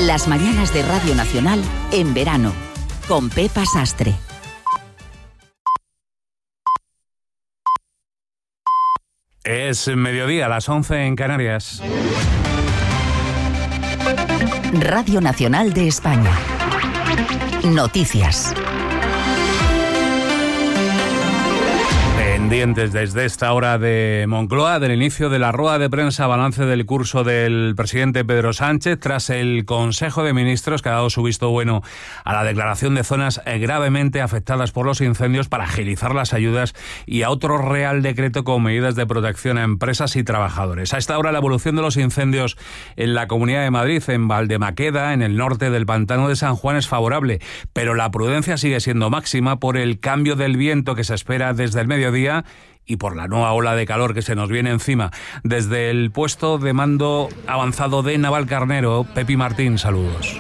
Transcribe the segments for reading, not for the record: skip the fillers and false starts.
Las mañanas de Radio Nacional en verano, con Pepa Sastre. Es mediodía, las 11 en Canarias. Radio Nacional de España. Noticias. Pendientes desde esta hora de Moncloa del inicio de la rueda de prensa balance del curso del presidente Pedro Sánchez tras el Consejo de Ministros que ha dado su visto bueno a la declaración de zonas gravemente afectadas por los incendios para agilizar las ayudas y a otro Real Decreto con medidas de protección a empresas y trabajadores. A esta hora la evolución de los incendios en la Comunidad de Madrid, en Valdemaqueda, en el norte del Pantano de San Juan, es favorable, pero la prudencia sigue siendo máxima por el cambio del viento que se espera desde el mediodía y por la nueva ola de calor que se nos viene encima. Desde el puesto de mando avanzado de Navalcarnero, Pepi Martín, saludos.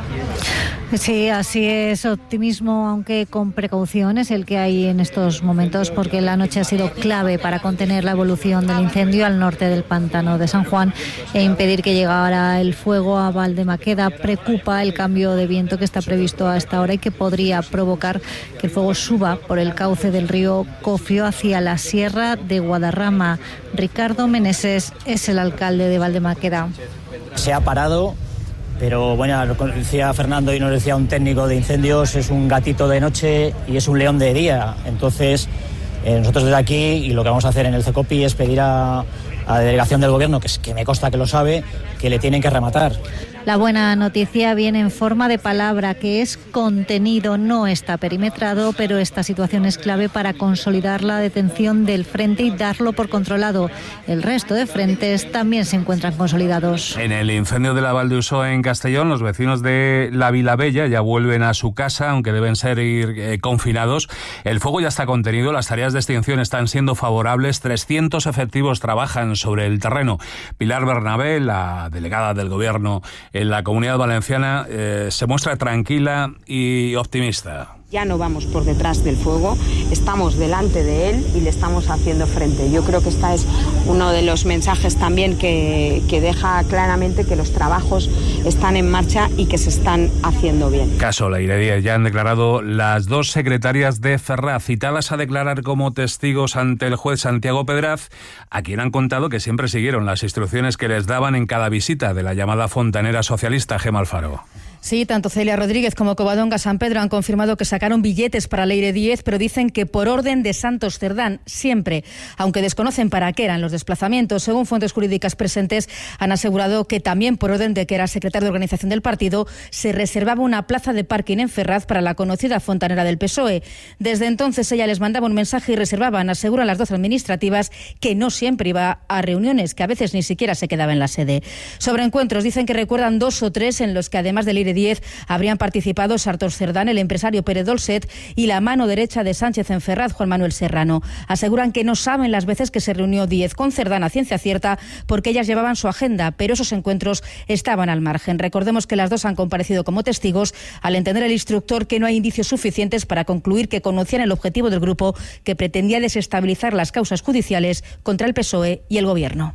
Sí, así es, optimismo, aunque con precauciones, el que hay en estos momentos, porque la noche ha sido clave para contener la evolución del incendio al norte del Pantano de San Juan e impedir que llegara el fuego a Valdemaqueda. Preocupa el cambio de viento que está previsto a esta hora y que podría provocar que el fuego suba por el cauce del río Cofio hacia la sierra de Guadarrama. Ricardo Meneses es el alcalde de Valdemaqueda. Se ha parado, pero bueno, lo decía Fernando y nos decía un técnico de incendios, es un gatito de noche y es un león de día. Entonces, nosotros desde aquí, y lo que vamos a hacer en el CECOPI es pedir a la delegación del gobierno, que me consta que lo sabe, que le tienen que rematar. La buena noticia viene en forma de palabra, que es contenido, no está perimetrado, pero esta situación es clave para consolidar la detención del frente y darlo por controlado. El resto de frentes también se encuentran consolidados. En el incendio de la Valdeuso en Castellón, los vecinos de la Vilabella ya vuelven a su casa, aunque deben ser confinados. El fuego ya está contenido, las tareas de extinción están siendo favorables, 300 efectivos trabajan sobre el terreno. Pilar Bernabé, la delegada del Gobierno en la Comunidad Valenciana, se muestra tranquila y optimista. Ya no vamos por detrás del fuego, estamos delante de él y le estamos haciendo frente. Yo creo que este es uno de los mensajes también que deja claramente que los trabajos están en marcha y que se están haciendo bien. Caso Leire Díez, ya han declarado las dos secretarias de Ferraz, citadas a declarar como testigos ante el juez Santiago Pedraz, a quien han contado que siempre siguieron las instrucciones que les daban en cada visita de la llamada fontanera socialista Gemma Alfaro. Sí, tanto Celia Rodríguez como Covadonga San Pedro han confirmado que sacaron billetes para Leire Díez, pero dicen que por orden de Santos Cerdán, siempre, aunque desconocen para qué eran los desplazamientos. Según fuentes jurídicas presentes, han asegurado que también por orden de que era secretario de organización del partido, se reservaba una plaza de parking en Ferraz para la conocida fontanera del PSOE. Desde entonces ella les mandaba un mensaje y reservaban, aseguran las dos administrativas, que no siempre iba a reuniones, que a veces ni siquiera se quedaba en la sede. Sobre encuentros, dicen que recuerdan 2 o 3 en los que además de Leire Díez habrían participado Santos Cerdán, el empresario Pérez Dolcet y la mano derecha de Sánchez en Ferraz, Juan Manuel Serrano. Aseguran que no saben las veces que se reunió Díez con Cerdán a ciencia cierta porque ellas llevaban su agenda, pero esos encuentros estaban al margen. Recordemos que las dos han comparecido como testigos al entender el instructor que no hay indicios suficientes para concluir que conocían el objetivo del grupo que pretendía desestabilizar las causas judiciales contra el PSOE y el Gobierno.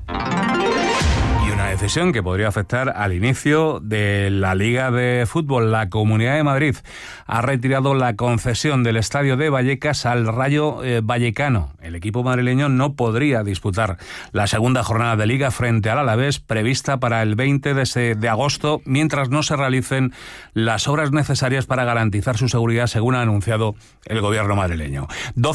Una decisión que podría afectar al inicio de la Liga de Fútbol. La Comunidad de Madrid ha retirado la concesión del estadio de Vallecas al Rayo Vallecano. El equipo madrileño no podría disputar la segunda jornada de Liga frente al Alavés, prevista para el 20 de agosto, mientras no se realicen las obras necesarias para garantizar su seguridad, según ha anunciado el gobierno madrileño.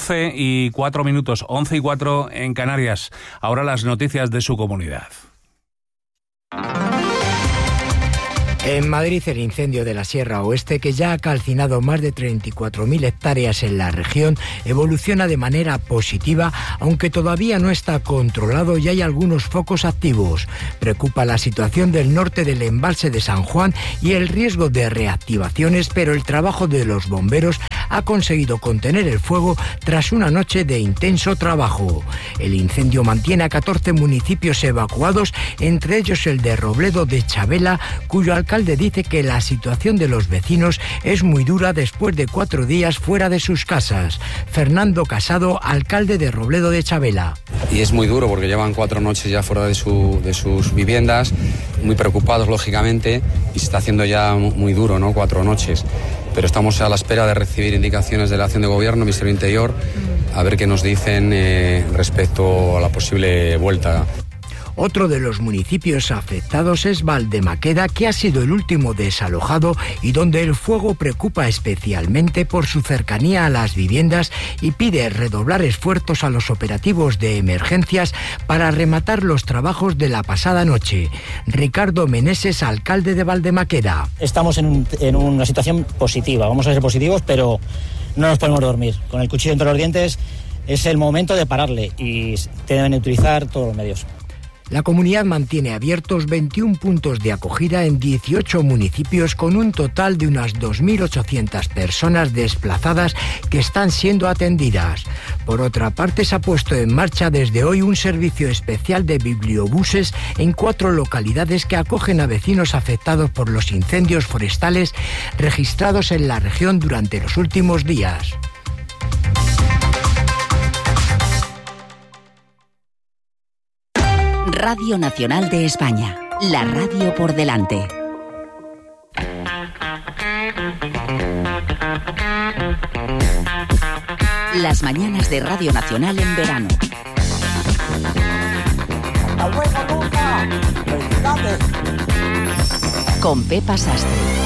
12:04, 11:04 en Canarias. Ahora las noticias de su comunidad. En Madrid, el incendio de la Sierra Oeste, que ya ha calcinado más de 34.000 hectáreas en la región, evoluciona de manera positiva, aunque todavía no está controlado y hay algunos focos activos. Preocupa la situación del norte del embalse de San Juan y el riesgo de reactivaciones, pero el trabajo de los bomberos ha conseguido contener el fuego tras una noche de intenso trabajo. El incendio mantiene a 14 municipios evacuados, entre ellos el de Robledo de Chabela, cuyo alcalde dice que la situación de los vecinos es muy dura después de 4 días fuera de sus casas. Fernando Casado, alcalde de Robledo de Chabela. Y es muy duro porque llevan 4 noches ya fuera de sus viviendas muy preocupados, lógicamente, y se está haciendo ya muy duro, ¿no? 4 noches. Pero estamos a la espera de recibir indicaciones de la acción de gobierno, Ministerio del Interior, a ver qué nos dicen respecto a la posible vuelta. Otro de los municipios afectados es Valdemaqueda, que ha sido el último desalojado y donde el fuego preocupa especialmente por su cercanía a las viviendas y pide redoblar esfuerzos a los operativos de emergencias para rematar los trabajos de la pasada noche. Ricardo Meneses, alcalde de Valdemaqueda. Estamos en una situación positiva, vamos a ser positivos, pero no nos podemos dormir. Con el cuchillo entre los dientes es el momento de pararle y deben utilizar todos los medios. La comunidad mantiene abiertos 21 puntos de acogida en 18 municipios con un total de unas 2.800 personas desplazadas que están siendo atendidas. Por otra parte, se ha puesto en marcha desde hoy un servicio especial de bibliobuses en 4 localidades que acogen a vecinos afectados por los incendios forestales registrados en la región durante los últimos días. Radio Nacional de España, la radio por delante. Las mañanas de Radio Nacional en verano. Con Pepa Sastre.